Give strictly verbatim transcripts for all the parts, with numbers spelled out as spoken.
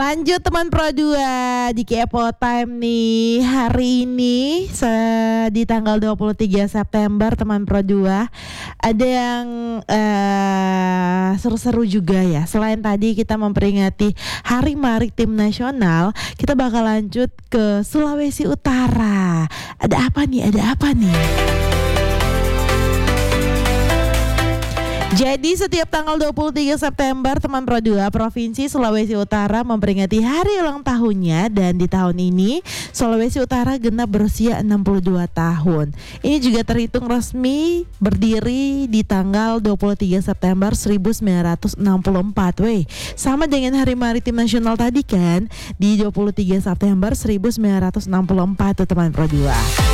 Lanjut teman Pro dua di Kepo Time nih. Hari ini se- di tanggal dua puluh tiga September teman Pro dua ada yang uh, seru-seru juga ya. Selain tadi kita memperingati Hari Maritim Nasional, kita bakal lanjut ke Sulawesi Utara. Ada apa nih? Ada apa nih? Jadi setiap tanggal dua puluh tiga September teman Pro dua Provinsi Sulawesi Utara memperingati hari ulang tahunnya, dan di tahun ini Sulawesi Utara genap berusia enam puluh dua tahun. Ini juga terhitung resmi berdiri di tanggal dua puluh tiga September seribu sembilan ratus enam puluh empat. Weh, sama dengan Hari Maritim Nasional tadi kan, di dua puluh tiga September seribu sembilan ratus enam puluh empat tuh teman Pro dua.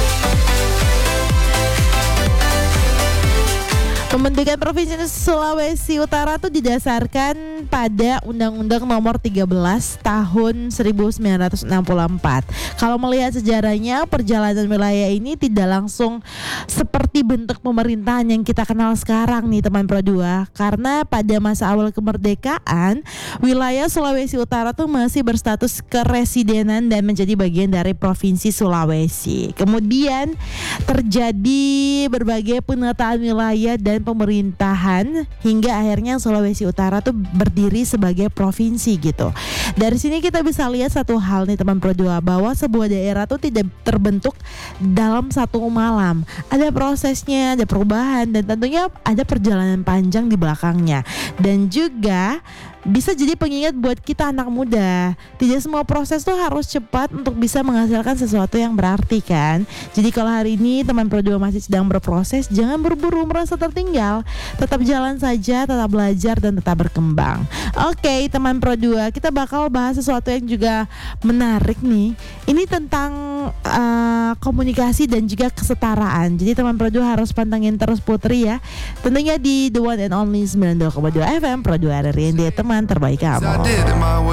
Pembentukan Provinsi Sulawesi Utara itu didasarkan pada Undang-Undang Nomor tiga belas Tahun seribu sembilan ratus enam puluh empat. Kalau melihat sejarahnya, perjalanan wilayah ini tidak langsung seperti bentuk pemerintahan yang kita kenal sekarang nih teman Pro dua. Karena pada masa awal kemerdekaan, wilayah Sulawesi Utara tuh masih berstatus keresidenan dan menjadi bagian dari Provinsi Sulawesi. Kemudian terjadi berbagai penataan wilayah dan pemerintahan hingga akhirnya Sulawesi Utara tuh berdiri sebagai provinsi gitu. Dari sini kita bisa lihat satu hal nih teman Pro dua, bahwa sebuah daerah tuh tidak terbentuk dalam satu malam. Ada prosesnya, ada perubahan, dan tentunya ada perjalanan panjang di belakangnya. Dan juga bisa jadi pengingat buat kita anak muda. Tidak semua proses tuh harus cepat untuk bisa menghasilkan sesuatu yang berarti kan. Jadi kalau hari ini teman Pro dua masih sedang berproses, jangan buru-buru merasa tertinggal. Tetap jalan saja, tetap belajar dan tetap berkembang. Oke teman Pro dua, kita bakal bahas sesuatu yang juga menarik nih. Ini tentang uh, komunikasi dan juga kesetaraan. Jadi teman Pro dua harus pantengin terus Putri ya. Tentunya di The One and Only sembilan puluh dua koma dua F M Pro dua R R I N D, teman terbaik kamu.